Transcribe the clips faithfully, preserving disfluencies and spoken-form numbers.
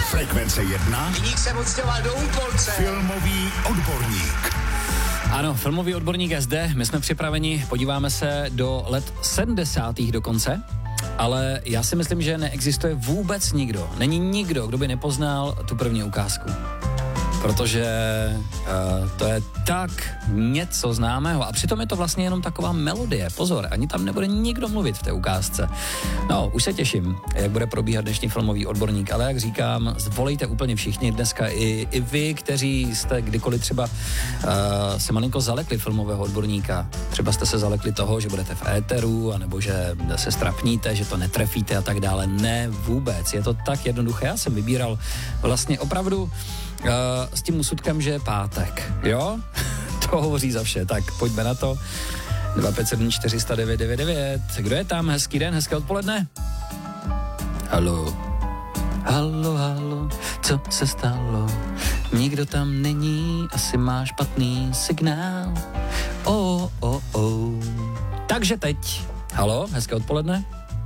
Frekvence jedna. Viník se odstěhoval do Úpolce. Filmový odborník. Ano, filmový odborník je zde, my jsme připraveni, podíváme se do let sedmdesátých dokonce, ale já si myslím, že neexistuje vůbec nikdo, není nikdo, kdo by nepoznal tu první ukázku. Protože uh, to je tak něco známého a přitom je to vlastně jenom taková melodie. Pozor, ani tam nebude nikdo mluvit v té ukázce. No, už se těším, jak bude probíhat dnešní filmový odborník, ale jak říkám, zvolejte úplně všichni dneska, i, i vy, kteří jste kdykoliv třeba uh, se malinko zalekli filmového odborníka. Třeba jste se zalekli toho, že budete v éteru, anebo že se strapníte, že to netrefíte a tak dále. Ne, vůbec, je to tak jednoduché. Já jsem vybíral vlastně opravdu Uh, s tím úsudkem, že je pátek, jo? To hovoří za vše, tak pojďme na to. dva pět sedm čtyři nula devět devět devět. Kdo je tam? Hezký den, hezké odpoledne. Halo. Halo, halo, co se stalo? Nikdo tam není, asi má špatný signál. Oh, oh, oh. Takže teď. Halo, hezké odpoledne.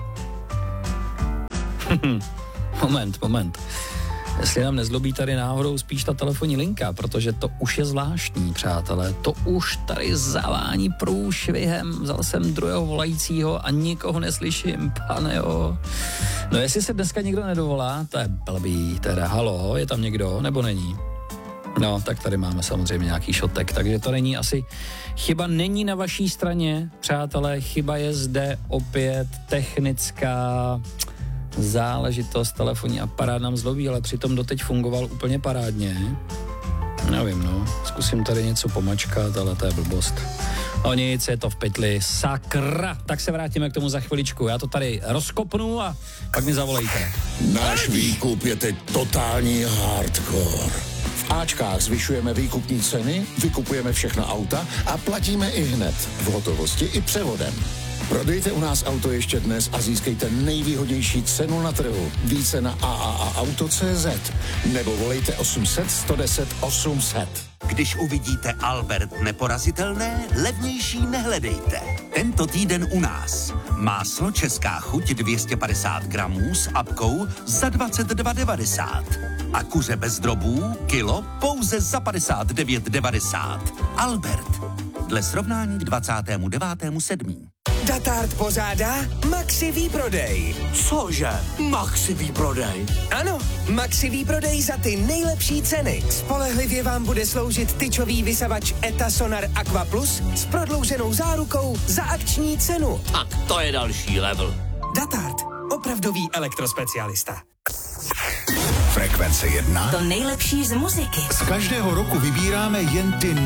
moment, moment. Jestli nám nezlobí tady náhodou spíš ta telefonní linka, protože to už je zvláštní, přátelé. To už tady zavání průšvihem. Vzal jsem druhého volajícího a nikoho neslyším, pane jo. No jestli se dneska někdo nedovolá, to je blbý, teda halo, je tam někdo, nebo není? No, tak tady máme samozřejmě nějaký šotek, takže to není asi, chyba není na vaší straně, přátelé, chyba je zde opět technická záležitost, telefonní aparát nám zlobí, ale přitom doteď fungoval úplně parádně. Nevím, no, zkusím tady něco pomačkat, ale to je blbost. O nic, je to v pytli, sakra. Tak se vrátíme k tomu za chviličku, já to tady rozkopnu a pak mi zavolejte. Náš výkup je teď totální hardcore. V Ačkách zvyšujeme výkupní ceny, vykupujeme všechna auta a platíme i hned, v hotovosti i převodem. Prodejte u nás auto ještě dnes a získejte nejvýhodnější cenu na trhu. Více na a a a auto tečka cé zet nebo volejte osm set, sto deset, osm set. Když uvidíte Albert neporazitelné, levnější nehledejte. Tento týden u nás. Máslo Česká chuť dvě stě padesát gramů s apkou za dvacet dva devadesát. A kuře bez drobů kilo pouze za padesát devět devadesát. Albert. Dle srovnání k dvacátému devátému sedmého Datart pořádá Maxi výprodej. Cože? Maxi výprodej? Ano, Maxi výprodej za ty nejlepší ceny. Spolehlivě vám bude sloužit tyčový vysavač Eta Sonar Aqua Plus s prodlouženou zárukou za akční cenu. Tak to je další level. Datart, opravdový elektrospecialista. Frekvence jedna. To nejlepší z muziky. Z každého roku vybíráme jen ty